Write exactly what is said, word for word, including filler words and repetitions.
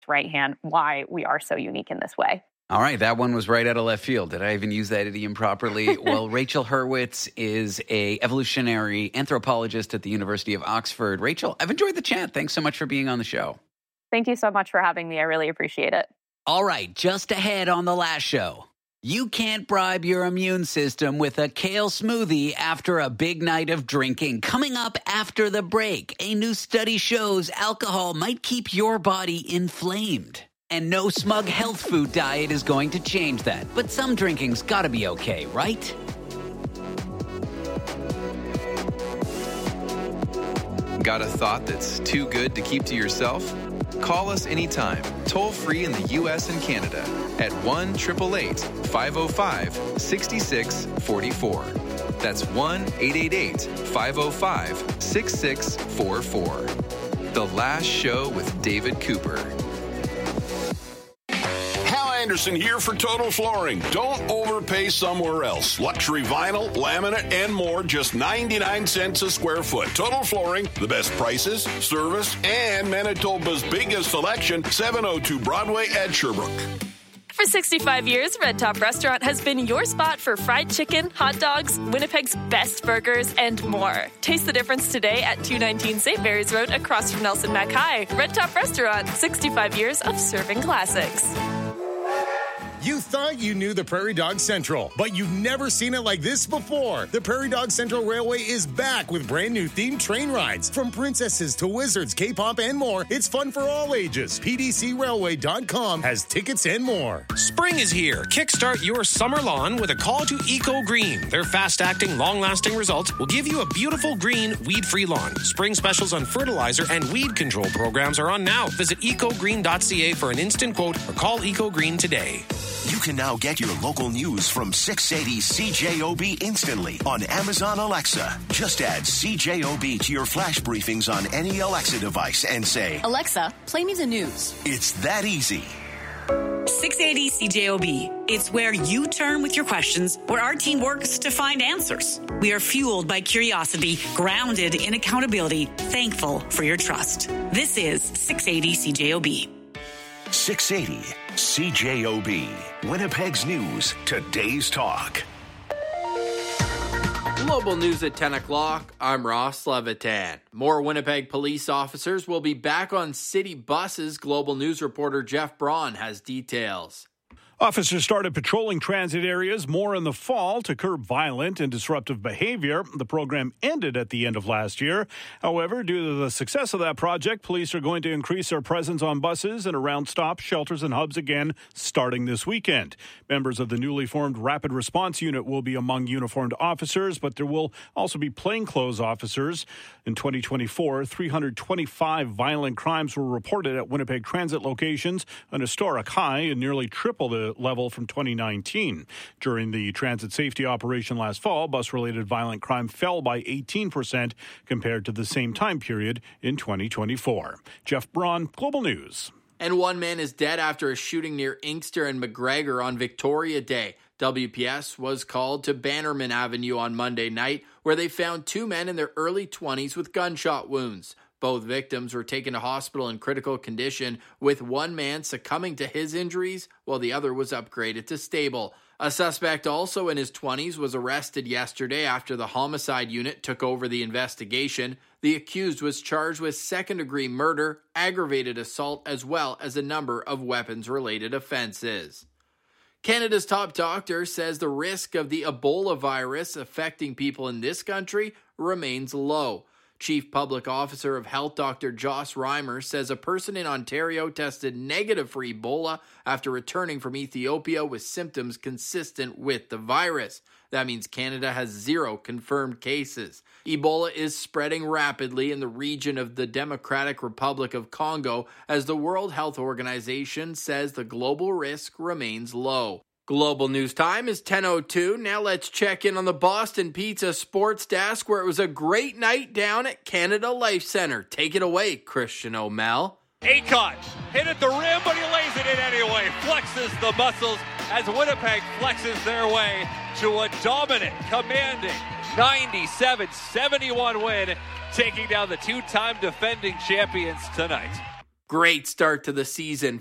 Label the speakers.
Speaker 1: right hand, why we are so unique in this way.
Speaker 2: All right, that one was right out of left field. Did I even use that idiom properly? Well, Rachel Hurwitz is a evolutionary anthropologist at the University of Oxford. Rachel, I've enjoyed the chat. Thanks so much for being on the show.
Speaker 1: Thank you so much for having me. I really appreciate it.
Speaker 2: All right, just ahead on the last show. You can't bribe your immune system with a kale smoothie after a big night of drinking. Coming up after the break, a new study shows alcohol might keep your body inflamed. And no smug health food diet is going to change that. But some drinking's gotta be okay, right?
Speaker 3: Got a thought that's too good to keep to yourself? Call us anytime, toll free in the U S and Canada at one eight eight eight, five oh five, six six four four. That's one eight eight eight, five oh five, six six four four. The Last Show with David Cooper.
Speaker 4: Anderson here for Total Flooring. Don't overpay somewhere else. Luxury vinyl, laminate, and more, just ninety-nine cents a square foot. Total Flooring, the best prices, service, and Manitoba's biggest selection, seven oh two Broadway at Sherbrooke.
Speaker 5: For sixty-five years, Red Top Restaurant has been your spot for fried chicken, hot dogs, Winnipeg's best burgers, and more. Taste the difference today at two nineteen Saint Mary's Road across from Nelson Mac High. Red Top Restaurant, sixty-five years of serving classics.
Speaker 6: You thought you knew the Prairie Dog Central, but you've never seen it like this before. The Prairie Dog Central Railway is back with brand new themed train rides. From princesses to wizards, K-pop, and more, it's fun for all ages. P D C railway dot com has tickets and more.
Speaker 7: Spring is here. Kickstart your summer lawn with a call to Eco Green. Their fast-acting, long-lasting results will give you a beautiful green, weed-free lawn. Spring specials on fertilizer and weed control programs are on now. Visit eco green dot c a for an instant quote or call Eco Green today.
Speaker 8: You can now get your local news from six eighty C J O B instantly on Amazon Alexa. Just add C J O B to your flash briefings on any Alexa device and say,
Speaker 9: Alexa, play me the news.
Speaker 8: It's that easy.
Speaker 9: six eighty C J O B. It's where you turn with your questions, where our team works to find answers. We are fueled by curiosity, grounded in accountability, thankful for your trust. This is six eighty C J O B.
Speaker 8: six eighty C J O B. Winnipeg's News, today's talk.
Speaker 10: Global News at ten o'clock. I'm Ross Levitan. More Winnipeg police officers will be back on city buses. Global News reporter Jeff Braun has details.
Speaker 11: Officers started patrolling transit areas more in the fall to curb violent and disruptive behavior. The program ended at the end of last year. However, due to the success of that project, police are going to increase their presence on buses and around stops, shelters, and hubs again starting this weekend. Members of the newly formed Rapid Response Unit will be among uniformed officers, but there will also be plainclothes officers. In twenty twenty-four, three hundred twenty-five violent crimes were reported at Winnipeg transit locations, an historic high and nearly triple the level from twenty nineteen. During the transit safety operation last fall, bus-related violent crime fell by eighteen percent compared to the same time period in twenty twenty-four. Jeff Braun, Global News.
Speaker 10: And one man is dead after a shooting near Inkster and McGregor on Victoria Day. W P S was called to Bannerman Avenue on Monday night, where they found two men in their early twenties with gunshot wounds. Both victims were taken to hospital in critical condition, with one man succumbing to his injuries while the other was upgraded to stable. A suspect also in his twenties was arrested yesterday after the homicide unit took over the investigation. The accused was charged with second-degree murder, aggravated assault, as well as a number of weapons-related offenses. Canada's top doctor says the risk of the Ebola virus affecting people in this country remains low. Chief Public Officer of Health Doctor Joss Reimer says a person in Ontario tested negative for Ebola after returning from Ethiopia with symptoms consistent with the virus. That means Canada has zero confirmed cases. Ebola is spreading rapidly in the region of the Democratic Republic of Congo as the World Health Organization says the global risk remains low. Global News Time is ten oh two. Now let's check in on the Boston Pizza Sports Desk, where it was a great night down at Canada Life Centre. Take it away, Christian O'Mell.
Speaker 12: Aycott hit at the rim, but he lays it in anyway. Flexes the muscles as Winnipeg flexes their way to a dominant, commanding ninety-seven seventy-one win, taking down the two-time defending champions tonight.
Speaker 10: Great start to the season